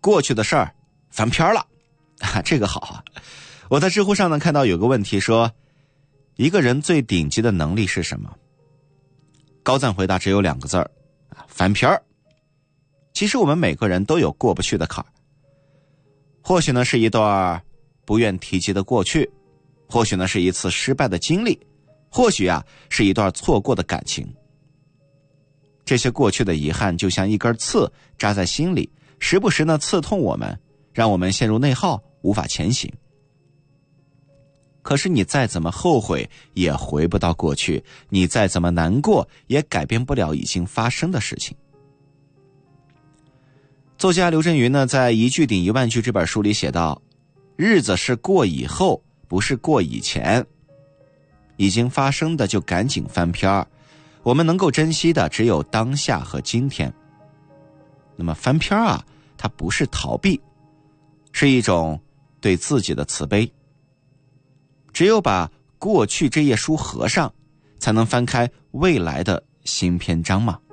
过去的事儿翻篇了这个好啊。我在知乎上呢看到有个问题说，一个人最顶级的能力是什么？高赞回答只有2个字儿，翻篇儿。其实我们每个人都有过不去的坎儿，或许呢是一段不愿提及的过去，或许呢是一次失败的经历，或许是一段错过的感情。这些过去的遗憾就像一根刺扎在心里，时不时呢刺痛我们，让我们陷入内耗，无法前行。可是你再怎么后悔也回不到过去，你再怎么难过也改变不了已经发生的事情。作家刘震云呢在《一句顶1万句》这本书里写道，日子是过以后，不是过以前。已经发生的就赶紧翻篇儿，我们能够珍惜的只有当下和今天。那么翻篇儿它不是逃避，是一种对自己的慈悲。只有把过去这页书合上，才能翻开未来的新篇章嘛。